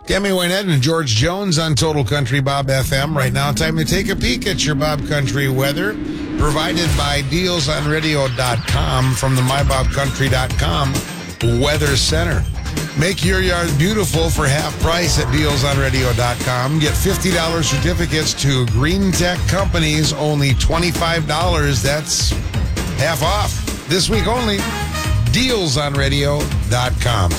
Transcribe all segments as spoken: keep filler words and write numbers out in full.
Demi Wynette and George Jones on Total Country Bob F M. Right now, time to take a peek at your Bob Country weather, provided by deals on radio dot com from the my bob country dot com Weather Center. Make your yard beautiful for half price at deals on radio dot com. Get fifty dollars certificates to Green Tech Companies, only twenty-five dollars. That's half off. This week only, deals on radio dot com.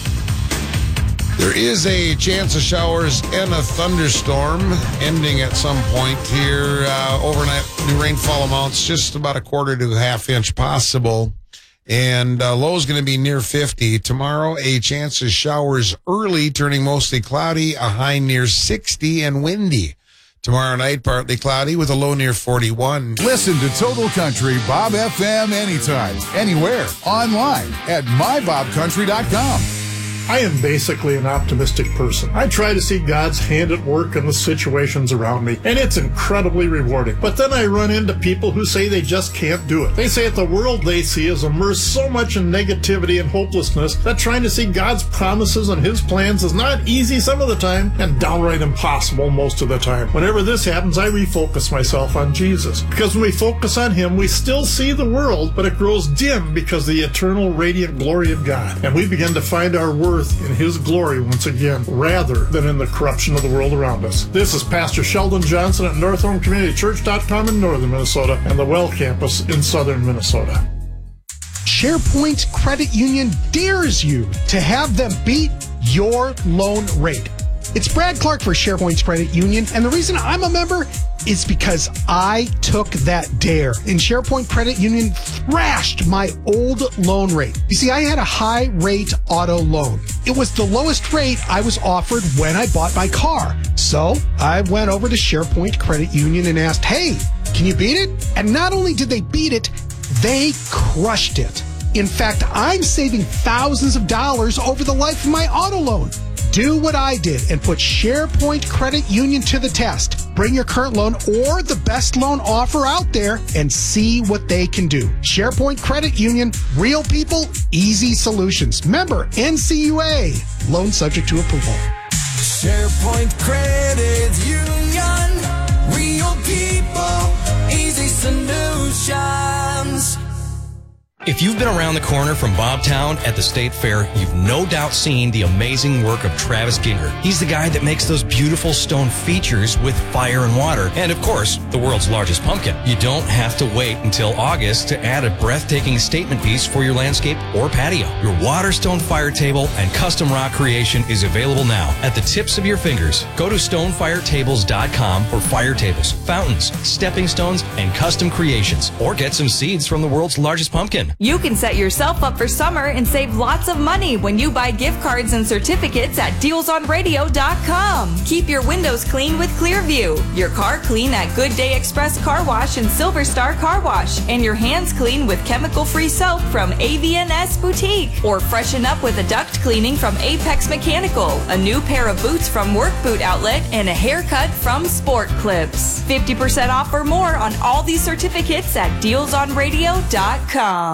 There is a chance of showers and a thunderstorm ending at some point here. Uh, overnight rainfall amounts just about a quarter to a half inch possible. And uh, low is going to be near fifty. Tomorrow, a chance of showers early, turning mostly cloudy, a high near sixty and windy. Tomorrow night, partly cloudy with a low near forty-one. Listen to Total Country Bob F M anytime, anywhere, online at my bob country dot com. I am basically an optimistic person. I try to see God's hand at work in the situations around me, and it's incredibly rewarding. But then I run into people who say they just can't do it. They say that the world they see is immersed so much in negativity and hopelessness that trying to see God's promises and His plans is not easy some of the time and downright impossible most of the time. Whenever this happens, I refocus myself on Jesus. Because when we focus on Him, we still see the world, but it grows dim because of the eternal radiant glory of God. And we begin to find our worth in His glory once again, rather than in the corruption of the world around us. This is Pastor Sheldon Johnson at Northhorn Community Church dot com in northern Minnesota and the Well Campus in southern Minnesota. SharePoint Credit Union dares you to have them beat your loan rate. It's Brad Clark for SharePoint Credit Union, and the reason I'm a member is because I took that dare, and SharePoint Credit Union thrashed my old loan rate. You see, I had a high rate auto loan. It was the lowest rate I was offered when I bought my car. So I went over to SharePoint Credit Union and asked, hey, can you beat it? And not only did they beat it, they crushed it. In fact, I'm saving thousands of dollars over the life of my auto loan. Do what I did and put SharePoint Credit Union to the test. Bring your current loan or the best loan offer out there and see what they can do. SharePoint Credit Union, real people, easy solutions. Member N C U A. Loan subject to approval. SharePoint Credit Union, real people, easy solutions. If you've been around the corner from Bobtown at the State Fair, you've no doubt seen the amazing work of Travis Ginger. He's the guy that makes those beautiful stone features with fire and water, and of course, the world's largest pumpkin. You don't have to wait until August to add a breathtaking statement piece for your landscape or patio. Your water stone fire table and custom rock creation is available now at the tips of your fingers. Go to stone fire tables dot com for fire tables, fountains, stepping stones, and custom creations, or get some seeds from the world's largest pumpkin. You can set yourself up for summer and save lots of money when you buy gift cards and certificates at deals on radio dot com. Keep your windows clean with Clearview, your car clean at Good Day Express Car Wash and Silver Star Car Wash, and your hands clean with chemical-free soap from A V N S Boutique. Or freshen up with a duct cleaning from Apex Mechanical, a new pair of boots from Work Boot Outlet, and a haircut from Sport Clips. fifty percent off or more on all these certificates at deals on radio dot com.